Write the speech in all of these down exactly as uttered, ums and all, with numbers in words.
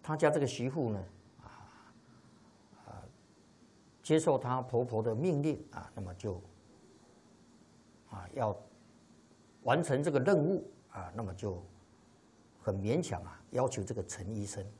他家这个媳妇呢，啊啊，接受他婆婆的命令啊，那么就啊要完成这个任务啊，那么就很勉强啊，要求这个陈医生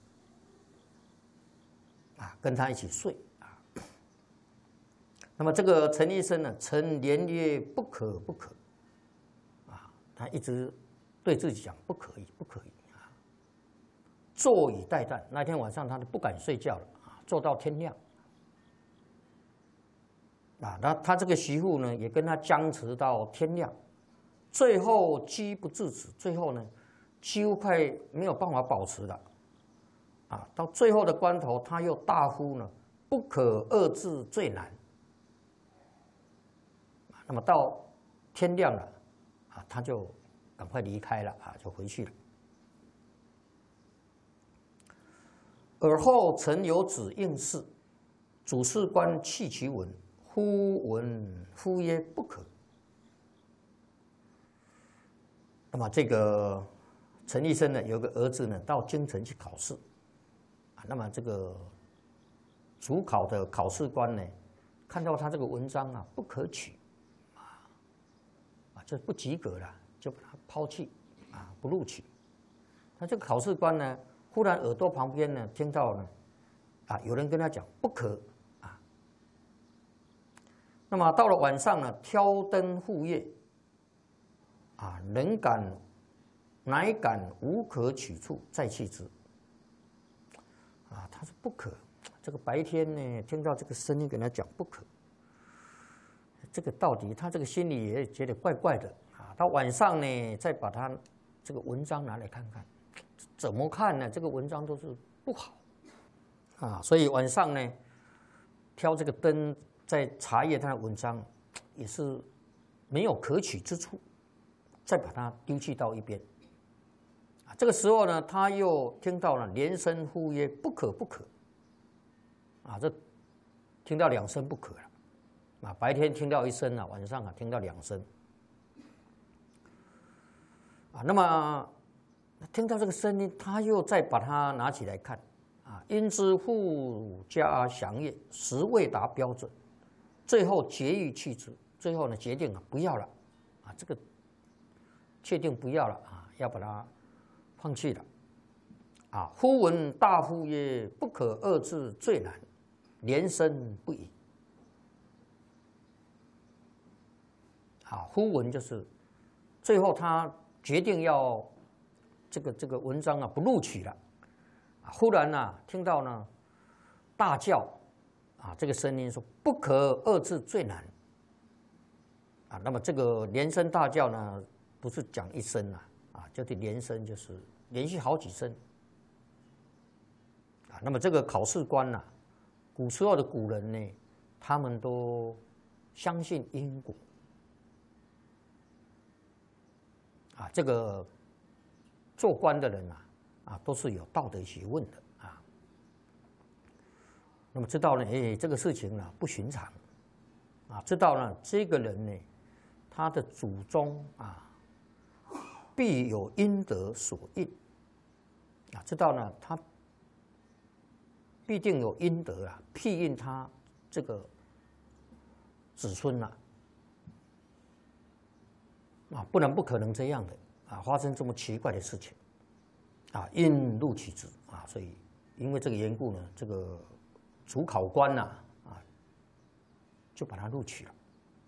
啊跟他一起睡啊。那么这个陈医生呢，陈连曰不可不可啊，他一直对自己讲不可以不可以。坐以待旦，那天晚上他都不敢睡觉了啊，坐到天亮。啊，那他这个媳妇呢，也跟他僵持到天亮，最后饥不自止，最后呢，几乎快没有办法保持了。啊，到最后的关头，他又大呼呢：“不可遏制最难。”那么到天亮了，啊，他就赶快离开了啊，就回去了。尔后臣有旨应事，主事官弃其文，忽闻夫曰不可。那么这个陈医生呢，有个儿子呢，到京城去考试，啊，那么这个主考的考试官呢，看到他这个文章啊不可取，啊，啊这不及格了，就把他抛弃，啊不录取。那这个考试官呢？忽然耳朵旁边呢，听到呢，啊，有人跟他讲不可啊。那么到了晚上呢，挑灯护夜，啊，人感乃感无可取处，再弃之。啊，他说不可。这个白天呢，听到这个声音跟他讲不可，这个到底他这个心里也觉得怪怪的啊。到晚上呢，再把他这个文章拿来看看。怎么看呢？这个文章都是不好啊，所以晚上呢，挑这个灯在查阅他的文章，也是没有可取之处，再把它丢弃到一边。啊，这个时候呢，他又听到了连声呼曰：“不可，不可！”啊，这听到两声不可了。啊，白天听到一声啊，晚上啊听到两声。啊，那么。听到这个声音，他又再把它拿起来看，啊，因之复加详阅，实未达标准，最后决意弃之。最后呢，决定啊不要了，啊，这个确定不要了啊，要把它放弃了。啊，忽闻大夫曰：“不可遏制最难，连声不已。”啊，忽闻就是最后他决定要。这个这个文章啊不录取了，啊，忽然呢、啊、听到呢大叫，啊这个声音说不可遏制最难，啊那么这个连声大叫呢不是讲一声啊，啊就是连声就是连续好几声，啊那么这个考试官呐、啊，古时候的古人呢，他们都相信因果，啊这个。做官的人啊，啊，都是有道德学问的啊。那么知道呢，哎，这个事情呢不寻常，啊，知道呢这个人呢，他的祖宗啊，必有阴德所应，啊，知道呢他必定有阴德啊，庇应他这个子孙呐，啊，不然不可能这样的。啊，发生这么奇怪的事情，啊，应录取之啊，所以因为这个缘故呢，这个主考官呐、啊，啊，就把他录取了。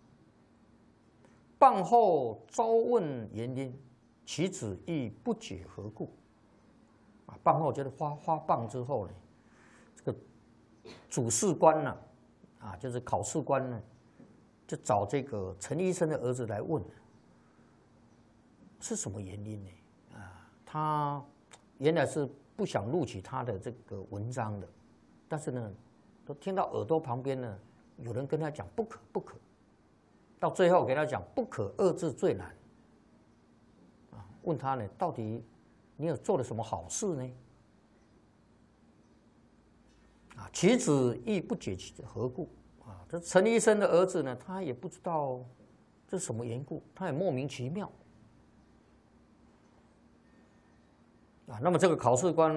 谤后招问原因，其子亦不解何故。啊，谤后就是发发谤之后呢，这个主试官呢、啊，啊，就是考试官呢，就找这个陈医生的儿子来问。是什么原因呢？啊，他原来是不想录取他的这个文章的，但是呢，都听到耳朵旁边呢有人跟他讲不可不可，到最后给他讲不可遏制最难。啊，问他呢，到底你有做了什么好事呢？啊，其子亦不解其何故。啊，这陈医生的儿子呢，他也不知道这是什么缘故，他也莫名其妙。啊，那么这个考试官